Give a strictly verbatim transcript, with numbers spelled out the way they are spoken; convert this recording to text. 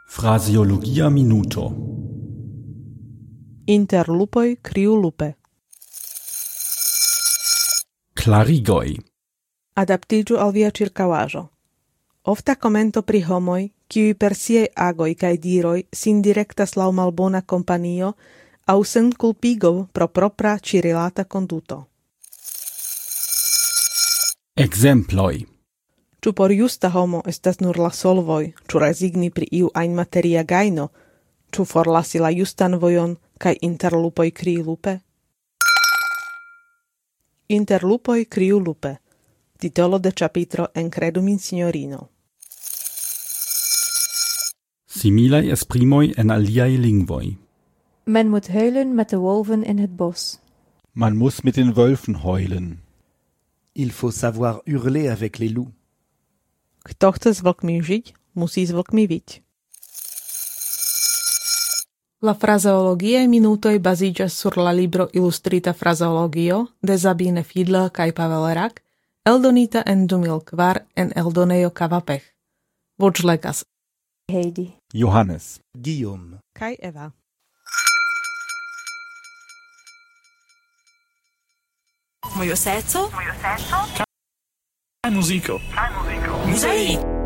Fraseologia minuto. Inter lupoj kriu lupe. Klarigoj. Adaptiĝu al via ĉirkaŭaĵo. Ofta komento pri homoj, kiuj per siaj agoj kaj diroj sin direktas laŭ malbona kompanio aŭ senkulpigo pro propra ĉirilata konduto. Ekzemploj. Ĉu por justa homo estas nur la solvoj, ĉu rezigni pri iu ajn materia gajno, ĉu forlasi la justan vojon kaj inter lupoj krii lupe? Inter lupoj kriu lupe. Titolo de ĉapitro en Kredu min, sinjorino. Similaj esprimoj en aliaj lingvoj. Men moet huilen met de wolven in het bos. Man muss mit den Wölfen heulen. Il faut savoir hurler avec les loups. Kto chce s vlkmi žiť, musí s vlkmi viť. La fraseologiae minutoj baziĝas sur la libro Illustrita fraseologio de Sabine Fiedler kaj Pavel Rak, eldonita en du mil kvar en eldonejo Kavapech. Voĉlegas Heidi. Johannes. Guillaume. kaj Eva. Mojo serco? Kaj muziko? Muzej!